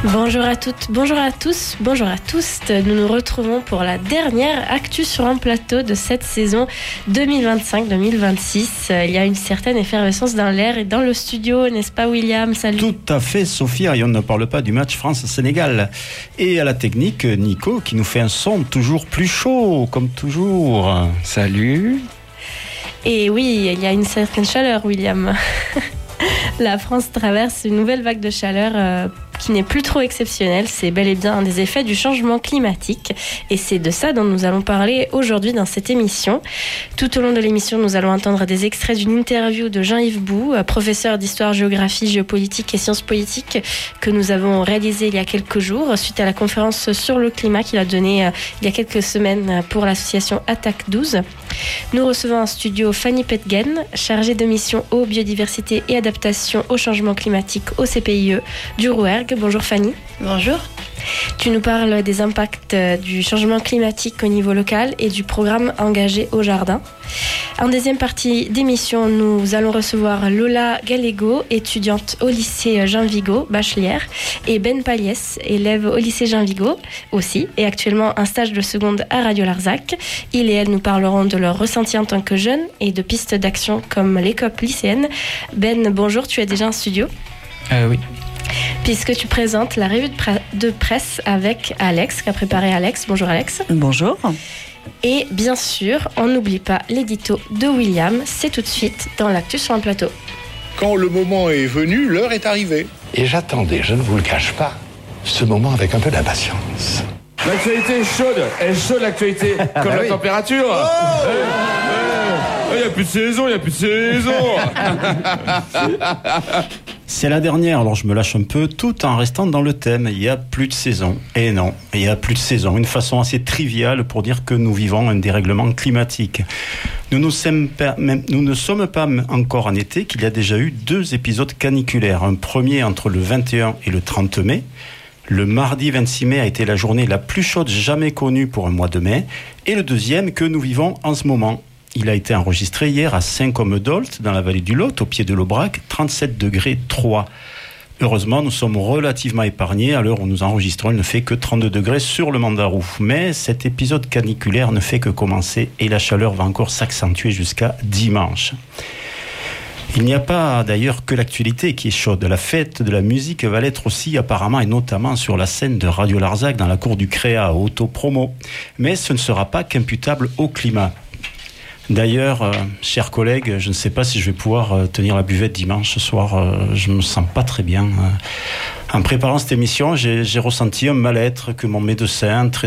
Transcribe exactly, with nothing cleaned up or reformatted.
Bonjour à toutes, bonjour à tous, bonjour à tous. Nous nous retrouvons pour la dernière Actu sur un plateau de cette saison deux mille vingt-cinq deux mille vingt-six. Il y a une certaine effervescence dans l'air et dans le studio, n'est-ce pas William? Salut. Tout à fait Sophia, et on ne parle pas du match France-Sénégal. Et à la technique, Nico qui nous fait un son toujours plus chaud, comme toujours. Salut. Et oui, il y a une certaine chaleur William. La France traverse une nouvelle vague de chaleur euh, qui n'est plus trop exceptionnelle. C'est bel et bien un des effets du changement climatique. Et c'est de ça dont nous allons parler aujourd'hui dans cette émission. Tout au long de l'émission, nous allons entendre des extraits d'une interview de Jean-Yves Bou, professeur d'histoire, géographie, géopolitique et sciences politiques que nous avons réalisé il y a quelques jours suite à la conférence sur le climat qu'il a donnée euh, il y a quelques semaines pour l'association Attaque douze. Nous recevons en studio Fanny Petgen, chargée de mission eau, biodiversité et adaptation au changement climatique au C P I E du Rouergue. Bonjour Fanny. Bonjour. Tu nous parles des impacts du changement climatique au niveau local et du programme engagé au jardin. En deuxième partie d'émission, nous allons recevoir Lola Gallego, étudiante au lycée Jean Vigo, bachelière, et Ben Paliès, élève au lycée Jean Vigo aussi, et actuellement en stage de seconde à Radio Larzac. Ils et elles nous parleront de leur ressenti en tant que jeunes et de pistes d'action comme les C O P lycéennes. Ben, bonjour, tu es déjà en studio ? Euh, oui. Puisque tu présentes la revue de, pre- de presse avec Alex, qu'a préparé Alex. Bonjour Alex. Bonjour. Et bien sûr, on n'oublie pas l'édito de William. C'est tout de suite dans l'actu sur un plateau. Quand le moment est venu, l'heure est arrivée. Et j'attendais, je ne vous le cache pas, ce moment avec un peu d'impatience. L'actualité est chaude, elle est chaude l'actualité, comme bah la oui. température. Oh Il n'y a plus de saison, il n'y a plus de saison. C'est la dernière, alors je me lâche un peu, tout en restant dans le thème. Il n'y a plus de saison. Et non, il n'y a plus de saison. Une façon assez triviale pour dire que nous vivons un dérèglement climatique. Nous, nous, sommes pas, même, nous ne sommes pas encore en été qu'il y a déjà eu deux épisodes caniculaires. Un premier entre le vingt et un et le trente mai. Le mardi vingt-six mai a été la journée la plus chaude jamais connue pour un mois de mai. Et le deuxième que nous vivons en ce moment. Il a été enregistré hier à Saint-Côme-d'Olt, dans la vallée du Lot, au pied de l'Aubrac, trente-sept degrés trois. Heureusement, nous sommes relativement épargnés. À l'heure où nous enregistrons, il ne fait que trente-deux degrés sur le Mandarou. Mais cet épisode caniculaire ne fait que commencer et la chaleur va encore s'accentuer jusqu'à dimanche. Il n'y a pas d'ailleurs que l'actualité qui est chaude. La fête de la musique va l'être aussi apparemment et notamment sur la scène de Radio Larzac dans la cour du Créa, autopromo. Mais ce ne sera pas qu'imputable au climat. D'ailleurs, euh, chers collègues, je ne sais pas si je vais pouvoir euh, tenir la buvette dimanche ce soir. Euh, je me sens pas très bien. Euh, en préparant cette émission, j'ai, j'ai ressenti un mal-être que mon médecin, très